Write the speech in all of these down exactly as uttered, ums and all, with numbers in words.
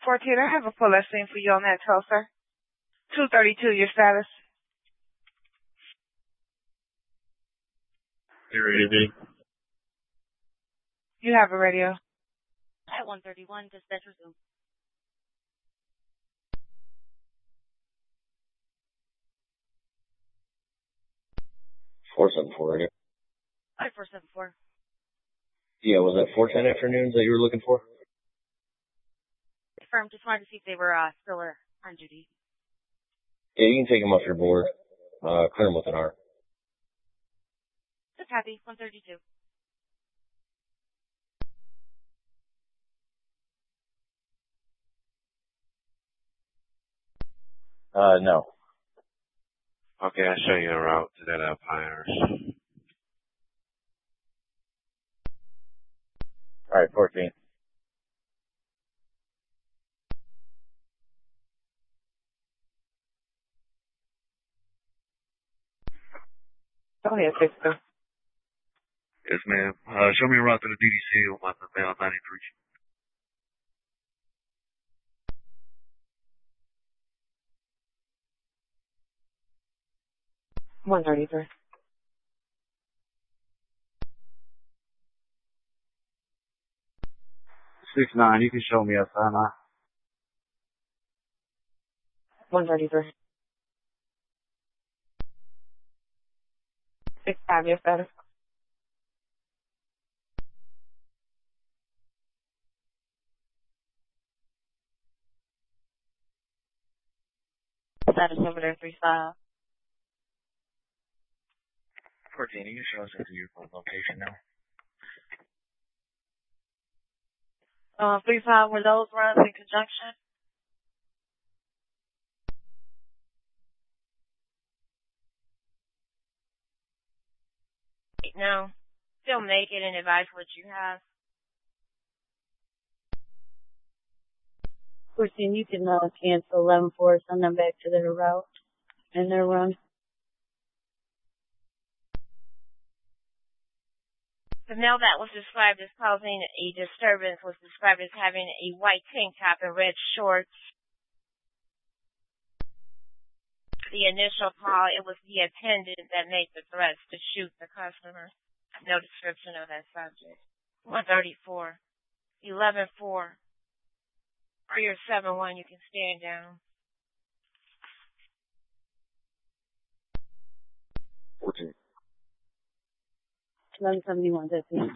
fourteen, I have a full listing for you on that toaster. two thirty-two, your status. You ready, B? You have a radio. At one thirty-one, dispatch resume. four seven four radio. Five four seven four. Yeah, was that four ten afternoons that you were looking for? Confirm. Just wanted to see if they were uh, still uh, on duty. Yeah, you can take them off your board. Uh, clear them with an R. Just happy. one thirty-two. Uh, no. Okay, I'll show you a route to that Alpires. All right, fourteen. Go ahead, sister. Yes, ma'am. Uh, show me a route to the D D C on my mail ninety-three. one thirty-three. six nine, you can show me a sign on. one thirty-three. six five, your status. Status over there, three five. fourteen, you can show us into your location now. Uh, three five, were those runs in conjunction? No. Still make it and advise what you have. fourteen, you can uh, cancel eleven four, send them back to their route and their run. The male that was described as causing a disturbance was described as having a white tank top and red shorts. The initial call, it was the attendant that made the threats to shoot the customer. No description of that subject. one thirty-four. eleven four. For your seven one, you can stand down. fourteen. eleven seventy-one, fifteen.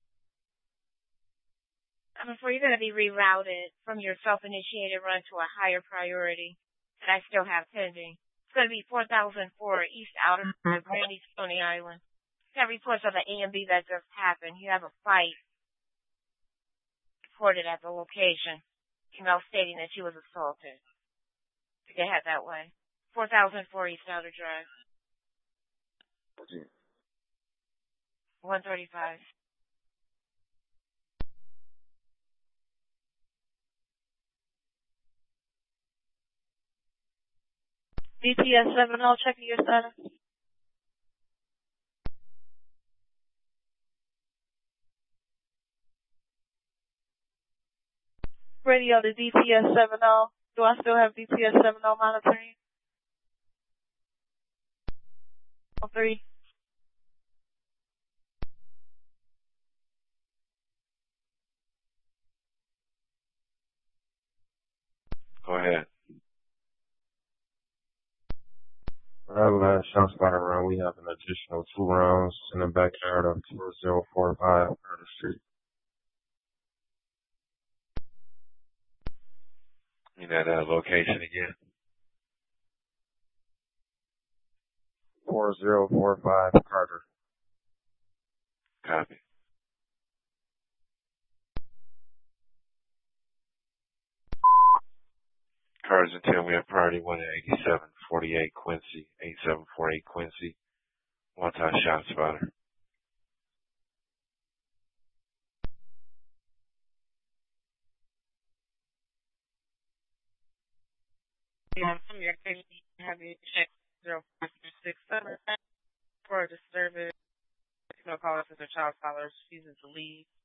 seven four, you're going to be rerouted from your self-initiated run to a higher priority that I still have pending. It's going to be four thousand four East Outer Drive, Granny Stony Island. Got reports of an A and B that just happened. You have a fight reported at the location. Female stating that she was assaulted. To get head that way. four thousand four East Outer Drive. fourteen. one thirty-five. D T S seven oh, checking your status. Radio to D T S seven oh. Do I still have D T S seven oh monitoring? Oh, three. Go ahead. Our last shot spotter round, we have an additional two rounds in the backyard of two zero four five Carter Street. You know that location again? four zero four five Carter. Copy. Cars until we have priority one at eighty-seven forty-eight Quincy, eighty-seven forty-eight Quincy. Multi-shot spotter. Yeah, from your case, you have your check zero four six seven for a disturbance. No call us as a child scholar. She's in the lead.